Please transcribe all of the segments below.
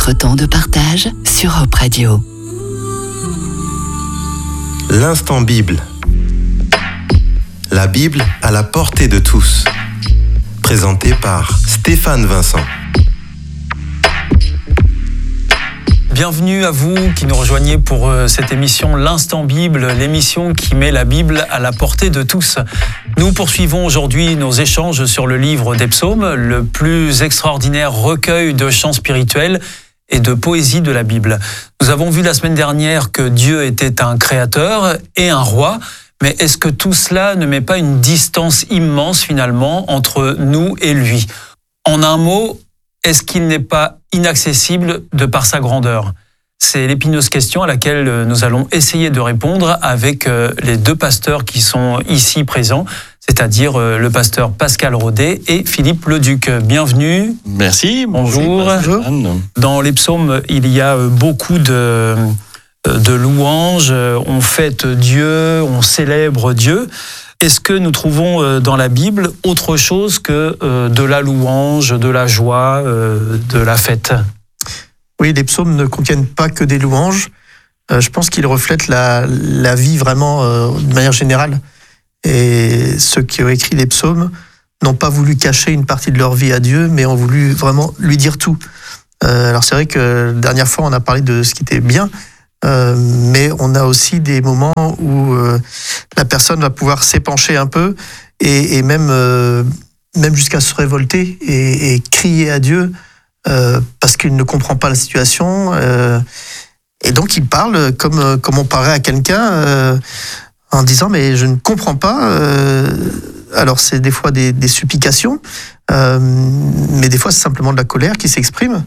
votre temps de partage sur Hope Radio. L'instant Bible. La Bible à la portée de tous. Présenté par Stéphane Vincent. Bienvenue à vous qui nous rejoignez pour cette émission L'Instant Bible, l'émission qui met la Bible à la portée de tous. Nous poursuivons aujourd'hui nos échanges sur le livre des psaumes, le plus extraordinaire recueil de chants spirituels et de poésie de la Bible. Nous avons vu la semaine dernière que Dieu était un créateur et un roi, mais est-ce que tout cela ne met pas une distance immense finalement entre nous et lui ? En un mot, est-ce qu'il n'est pas inaccessible de par sa grandeur ? C'est l'épineuse question à laquelle nous allons essayer de répondre avec les deux pasteurs qui sont ici présents, c'est-à-dire le pasteur Pascal Rodet et Philippe Leduc. Bienvenue. Merci. Bonjour. Dans les psaumes, il y a beaucoup de louanges. On fête Dieu, on célèbre Dieu. Est-ce que nous trouvons dans la Bible autre chose que de la louange, de la joie, de la fête ? Oui, les psaumes ne contiennent pas que des louanges. Je pense qu'ils reflètent la vie vraiment de manière générale. Et ceux qui ont écrit les psaumes n'ont pas voulu cacher une partie de leur vie à Dieu, mais ont voulu vraiment lui dire tout. Alors c'est vrai que la dernière fois, on a parlé de ce qui était bien, mais on a aussi des moments où la personne va pouvoir s'épancher un peu et même jusqu'à se révolter et crier à Dieu parce qu'il ne comprend pas la situation. Et donc il parle comme on parlerait à quelqu'un en disant « mais je ne comprends pas ». Alors c'est des fois des supplications, mais des fois c'est simplement de la colère qui s'exprime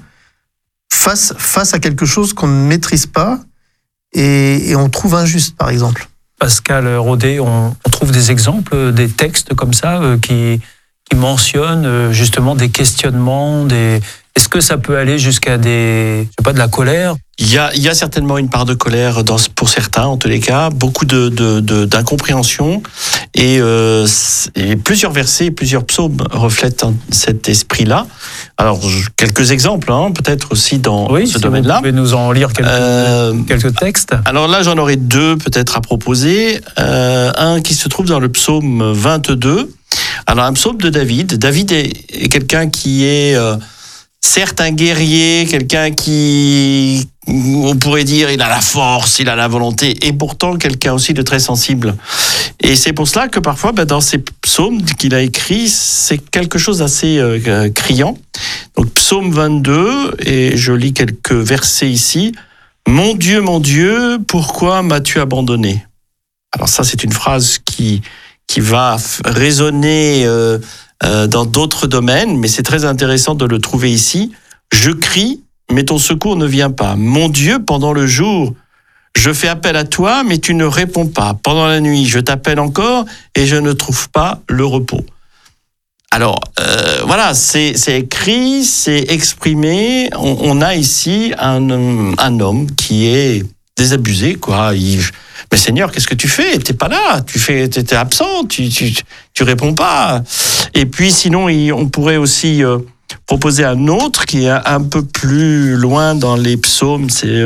face à quelque chose qu'on ne maîtrise pas et on trouve injuste, par exemple. Pascal Rodet, on trouve des exemples, des textes comme ça qui mentionnent justement des questionnements, Est-ce que ça peut aller jusqu'à de la colère ? Il y a certainement une part de colère pour certains, en tous les cas, beaucoup d'incompréhension et plusieurs versets, plusieurs psaumes reflètent cet esprit-là. Alors, quelques exemples, peut-être aussi dans ce domaine-là. Vous pouvez nous en lire quelques textes. Alors là, j'en aurais deux peut-être à proposer. Un qui se trouve dans le psaume 22. Alors, un psaume de David. David est quelqu'un qui est... certes un guerrier, quelqu'un qui, on pourrait dire, il a la force, il a la volonté, et pourtant quelqu'un aussi de très sensible. Et c'est pour cela que parfois, dans ces psaumes qu'il a écrits, c'est quelque chose d'assez criant. Donc psaume 22, et je lis quelques versets ici. « Mon Dieu, pourquoi m'as-tu abandonné ?» Alors ça, c'est une phrase qui va résonner... dans d'autres domaines, mais c'est très intéressant de le trouver ici. Je crie, mais ton secours ne vient pas. Mon Dieu, pendant le jour, je fais appel à toi, mais tu ne réponds pas. Pendant la nuit, je t'appelle encore et je ne trouve pas le repos. Alors, voilà, c'est écrit, c'est exprimé. On a ici un homme qui est désabusé, quoi. Mais Seigneur, qu'est-ce que tu fais ? T'es pas là, t'es absent, tu réponds pas. Et puis sinon, on pourrait aussi proposer un autre qui est un peu plus loin dans les psaumes, c'est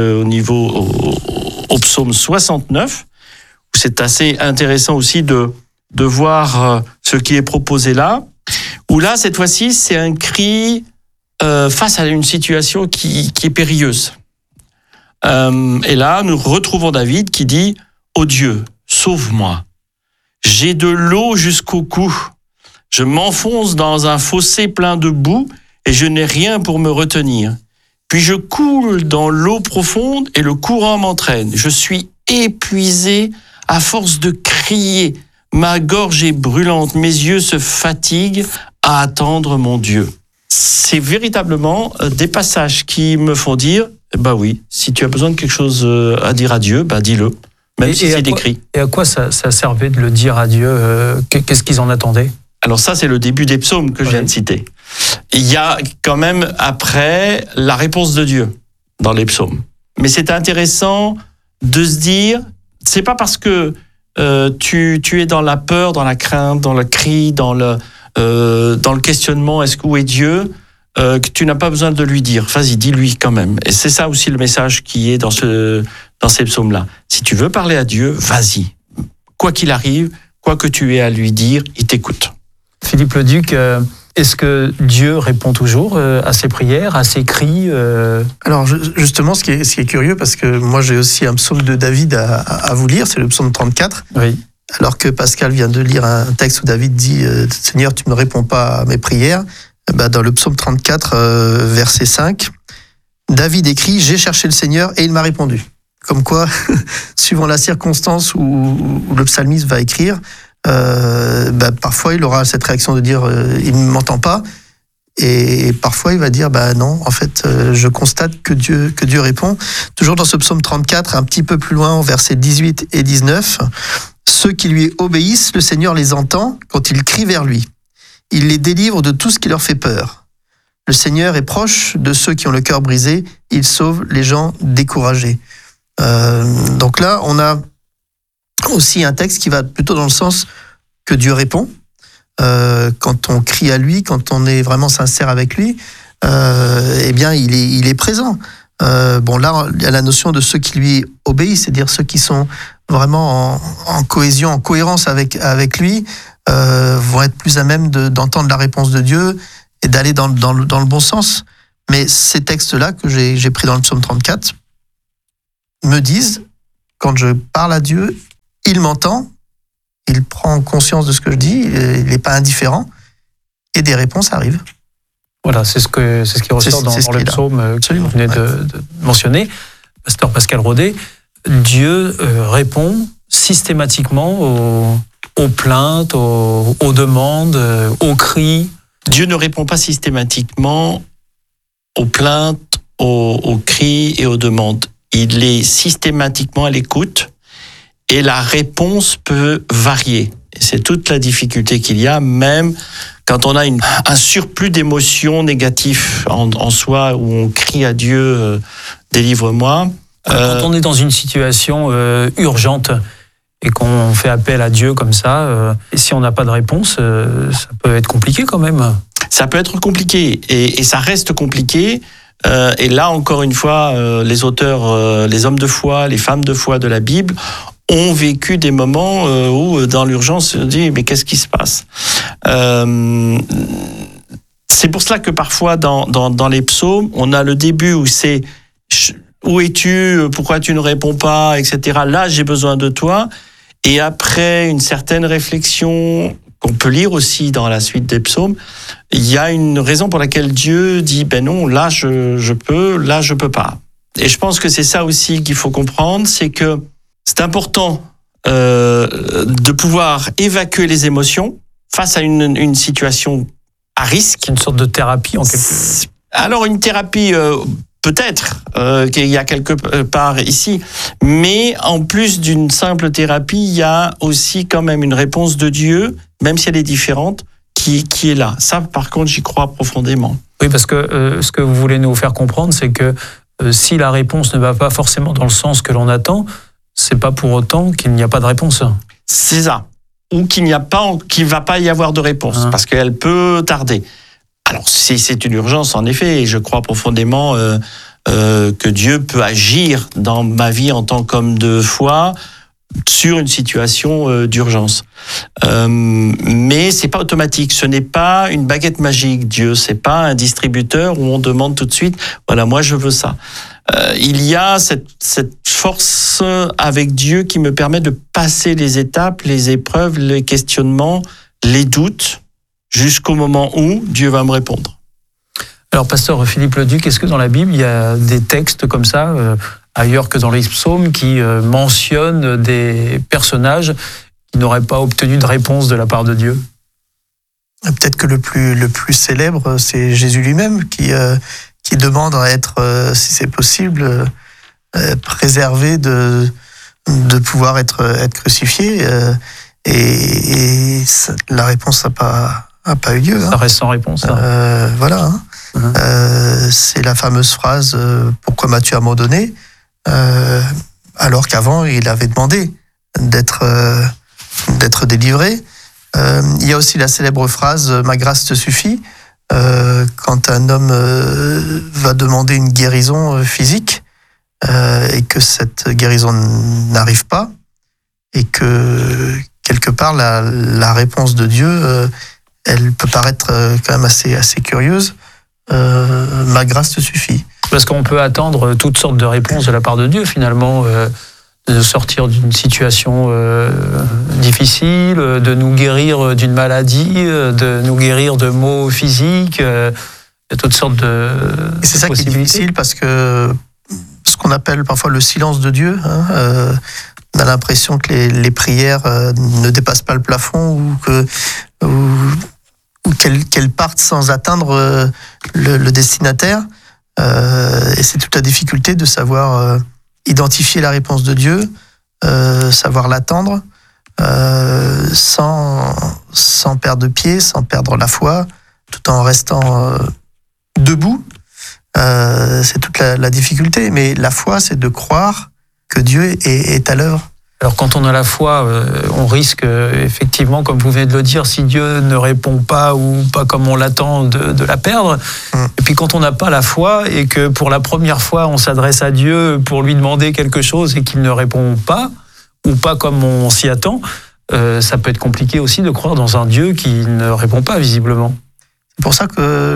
au psaume 69, où c'est assez intéressant aussi de voir ce qui est proposé là, où là, cette fois-ci, c'est un cri face à une situation qui est périlleuse. Et là, nous retrouvons David qui dit « Ô Dieu, sauve-moi. J'ai de l'eau jusqu'au cou. Je m'enfonce dans un fossé plein de boue et je n'ai rien pour me retenir. Puis je coule dans l'eau profonde et le courant m'entraîne. Je suis épuisé à force de crier. Ma gorge est brûlante. Mes yeux se fatiguent à attendre mon Dieu. » C'est véritablement des passages qui me font dire « oui, si tu as besoin de quelque chose à dire à Dieu, dis-le. » Même si c'est écrit. Et à quoi ça servait de le dire à Dieu ? Qu'est-ce qu'ils en attendaient ? Alors ça, c'est le début des psaumes que je viens de citer. Il y a quand même après la réponse de Dieu dans les psaumes. Mais c'est intéressant de se dire, c'est pas parce que tu es dans la peur, dans la crainte, dans le cri, dans le questionnement, où est Dieu, que tu n'as pas besoin de lui dire. Vas-y, dis-lui quand même. Et c'est ça aussi le message qui est dans ces psaumes-là. Si tu veux parler à Dieu, vas-y. Quoi qu'il arrive, quoi que tu aies à lui dire, il t'écoute. Philippe Leduc, est-ce que Dieu répond toujours à ses prières, à ses cris Alors justement, ce qui est curieux, parce que moi j'ai aussi un psaume de David à vous lire, c'est le psaume 34. Oui. Alors que Pascal vient de lire un texte où David dit « Seigneur, tu ne réponds pas à mes prières », dans le psaume 34, verset 5, David écrit « J'ai cherché le Seigneur et il m'a répondu ». Comme quoi, suivant la circonstance où le psalmiste va écrire, parfois il aura cette réaction de dire il ne m'entend pas, et parfois il va dire non, en fait je constate que Dieu répond. Toujours dans ce psaume 34, un petit peu plus loin, au verset 18 et 19, ceux qui lui obéissent, le Seigneur les entend quand ils crient vers lui. Il les délivre de tout ce qui leur fait peur. Le Seigneur est proche de ceux qui ont le cœur brisé, il sauve les gens découragés. Donc là, on a aussi un texte qui va plutôt dans le sens que Dieu répond. Quand on crie à lui, quand on est vraiment sincère avec lui, il est présent. Là, il y a la notion de ceux qui lui obéissent, c'est-à-dire ceux qui sont vraiment en cohésion, en cohérence avec lui, vont être plus à même d'entendre la réponse de Dieu et d'aller dans le bon sens. Mais ces textes-là que j'ai pris dans le psaume 34 me disent, quand je parle à Dieu, il m'entend, il prend conscience de ce que je dis, il n'est pas indifférent, et des réponses arrivent. Voilà, c'est ce qui ressort dans le psaume que vous venez de mentionner. Pasteur Pascal Rodet, Dieu répond systématiquement aux plaintes, aux demandes, aux cris. Dieu ne répond pas systématiquement aux plaintes, aux cris et aux demandes. Il est systématiquement à l'écoute et la réponse peut varier. Et c'est toute la difficulté qu'il y a, même quand on a un surplus d'émotions négatives en soi, où on crie à Dieu, délivre-moi. Quand on est dans une situation urgente et qu'on fait appel à Dieu comme ça, et si on n'a pas de réponse, ça peut être compliqué quand même. Ça peut être compliqué et ça reste compliqué. Et là, encore une fois, les auteurs, les hommes de foi, les femmes de foi de la Bible ont vécu des moments où, dans l'urgence, on se dit, mais qu'est-ce qui se passe ? C'est pour cela que parfois, dans les psaumes, on a le début où c'est « Où es-tu ? Pourquoi tu ne réponds pas ? » etc. Là, j'ai besoin de toi. Et après une certaine réflexion qu'on peut lire aussi dans la suite des psaumes, il y a une raison pour laquelle Dieu dit « non, là je peux, là je peux pas ». Et je pense que c'est ça aussi qu'il faut comprendre, c'est que c'est important de pouvoir évacuer les émotions face à une situation à risque. C'est une sorte de thérapie en quelque sorte. Alors une thérapie peut-être qu'il y a quelque part ici, mais en plus d'une simple thérapie, il y a aussi quand même une réponse de Dieu, même si elle est différente, qui est là. Ça, par contre, j'y crois profondément. Oui, parce que ce que vous voulez nous faire comprendre, c'est que si la réponse ne va pas forcément dans le sens que l'on attend, c'est pas pour autant qu'il n'y a pas de réponse. C'est ça. Ou qu'il va pas y avoir de réponse, parce qu'elle peut tarder. Alors, si c'est une urgence, en effet, et je crois profondément que Dieu peut agir dans ma vie en tant qu'homme de foi sur une situation d'urgence. Mais c'est pas automatique. Ce n'est pas une baguette magique, Dieu. C'est pas un distributeur où on demande tout de suite, voilà, moi je veux ça. Il y a cette force avec Dieu qui me permet de passer les étapes, les épreuves, les questionnements, les doutes, jusqu'au moment où Dieu va me répondre. Alors, pasteur Philippe Leduc, est-ce que dans la Bible, il y a des textes comme ça, ailleurs que dans les psaumes, qui mentionnent des personnages qui n'auraient pas obtenu de réponse de la part de Dieu ? Peut-être que le plus célèbre, c'est Jésus lui-même, qui demande à être, si c'est possible, préservé de pouvoir être crucifié. Et la réponse n'a pas eu lieu. Ça reste sans réponse. Voilà. C'est la fameuse phrase « Pourquoi m'as-tu abandonné ?» alors qu'avant, il avait demandé d'être délivré. Il y a aussi la célèbre phrase « Ma grâce te suffit ». quand un homme va demander une guérison physique et que cette guérison n'arrive pas, et que quelque part la réponse de Dieu, elle peut paraître quand même assez curieuse. Ma grâce te suffit. Parce qu'on peut attendre toutes sortes de réponses de la part de Dieu, finalement, de sortir d'une situation difficile, de nous guérir d'une maladie, de nous guérir de maux physiques, de toutes sortes de Et c'est ça qui est difficile, parce que ce qu'on appelle parfois le silence de Dieu, on a l'impression que les prières ne dépassent pas le plafond, ou qu'elles partent sans atteindre le destinataire. Et c'est toute la difficulté de savoir identifier la réponse de Dieu, savoir l'attendre, sans perdre de pied, sans perdre la foi, tout en restant debout. C'est toute la difficulté. Mais la foi, c'est de croire que Dieu est à l'œuvre. Alors quand on a la foi, on risque effectivement, comme vous venez de le dire, si Dieu ne répond pas ou pas comme on l'attend, de la perdre. Et puis quand on n'a pas la foi et que pour la première fois on s'adresse à Dieu pour lui demander quelque chose et qu'il ne répond pas, ou pas comme on s'y attend, ça peut être compliqué aussi de croire dans un Dieu qui ne répond pas visiblement. C'est pour ça que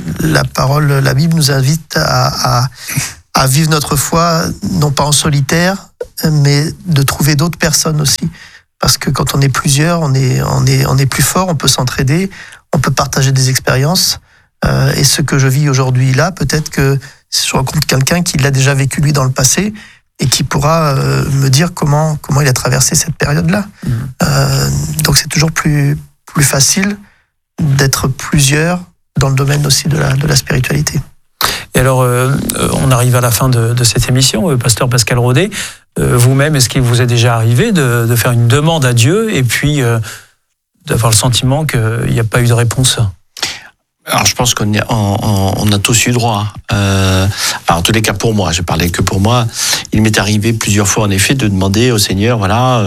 la Bible nous invite à vivre notre foi, non pas en solitaire, mais de trouver d'autres personnes aussi. Parce que quand on est plusieurs, on est plus fort, on peut s'entraider, on peut partager des expériences. Et ce que je vis aujourd'hui là, peut-être que je rencontre quelqu'un qui l'a déjà vécu lui dans le passé et qui pourra me dire comment il a traversé cette période-là. Donc c'est toujours plus facile d'être plusieurs dans le domaine aussi de la spiritualité. Et alors, on arrive à la fin de cette émission, pasteur Pascal Rodet. Vous-même, est-ce qu'il vous est déjà arrivé de faire une demande à Dieu et puis d'avoir le sentiment qu'il n'y a pas eu de réponse ? Alors, je pense qu'on a tous eu droit. En tous les cas, pour moi, je parlais que pour moi, il m'est arrivé plusieurs fois, en effet, de demander au Seigneur, voilà,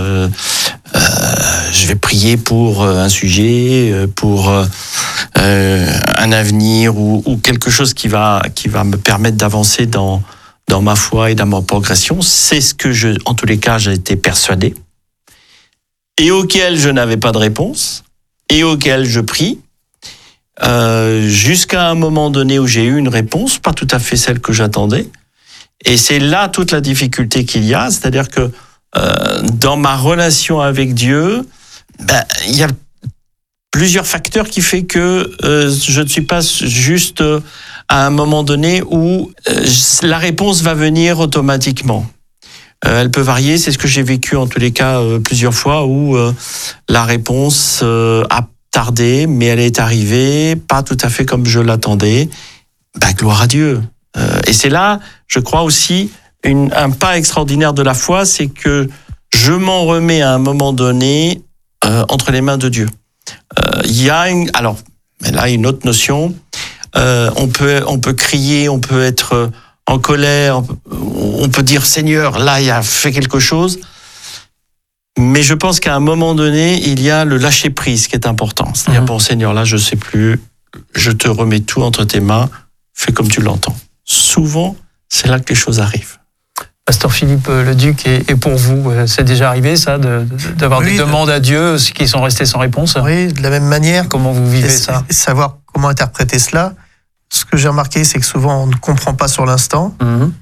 je vais prier pour un sujet, pour un avenir ou quelque chose qui va me permettre d'avancer dans ma foi et dans ma progression. C'est ce que en tous les cas, j'ai été persuadé et auquel je n'avais pas de réponse et auquel je prie. Jusqu'à un moment donné où j'ai eu une réponse, pas tout à fait celle que j'attendais. Et c'est là toute la difficulté qu'il y a, c'est-à-dire que dans ma relation avec Dieu, il y a plusieurs facteurs qui fait que je ne suis pas juste à un moment donné où la réponse va venir automatiquement. Elle peut varier, c'est ce que j'ai vécu en tous les cas plusieurs fois où la réponse a tardé, mais elle est arrivée, pas tout à fait comme je l'attendais. Gloire à Dieu. Et c'est là, je crois aussi, un pas extraordinaire de la foi, c'est que je m'en remets à un moment donné entre les mains de Dieu. Il y a une autre notion. On peut crier, on peut être en colère, on peut dire Seigneur, là il a fait quelque chose. Mais je pense qu'à un moment donné, il y a le lâcher-prise qui est important. C'est-à-dire, bon Seigneur, là je sais plus, je te remets tout entre tes mains, fais comme tu l'entends. Souvent, c'est là que les choses arrivent. Pasteur Philippe Leduc, et pour vous, c'est déjà arrivé ça, d'avoir des demandes à Dieu qui sont restées sans réponse ? Oui, de la même manière. Comment vous vivez ça ? Savoir comment interpréter cela. Ce que j'ai remarqué, c'est que souvent on ne comprend pas sur l'instant.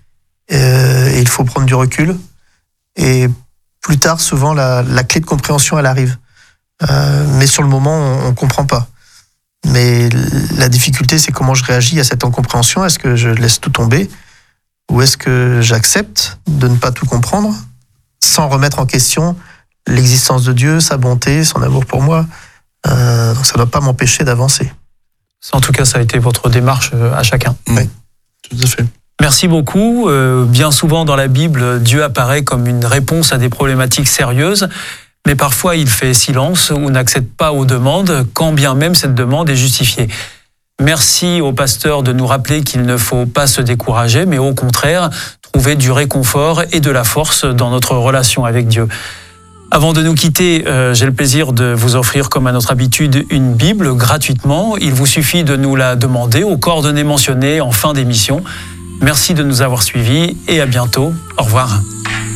Et il faut prendre du recul. Et plus tard, souvent, la clé de compréhension, elle arrive. Mais sur le moment, on ne comprend pas. Mais la difficulté, c'est comment je réagis à cette incompréhension. Est-ce que je laisse tout tomber ? Ou est-ce que j'accepte de ne pas tout comprendre sans remettre en question l'existence de Dieu, sa bonté, son amour pour moi ? Donc ça ne doit pas m'empêcher d'avancer. En tout cas, ça a été votre démarche à chacun. Oui, tout à fait. Merci beaucoup. Bien souvent dans la Bible, Dieu apparaît comme une réponse à des problématiques sérieuses, mais parfois il fait silence ou n'accède pas aux demandes, quand bien même cette demande est justifiée. Merci au pasteur de nous rappeler qu'il ne faut pas se décourager, mais au contraire, trouver du réconfort et de la force dans notre relation avec Dieu. Avant de nous quitter, j'ai le plaisir de vous offrir, comme à notre habitude, une Bible gratuitement. Il vous suffit de nous la demander aux coordonnées mentionnées en fin d'émission. Merci de nous avoir suivis et à bientôt. Au revoir.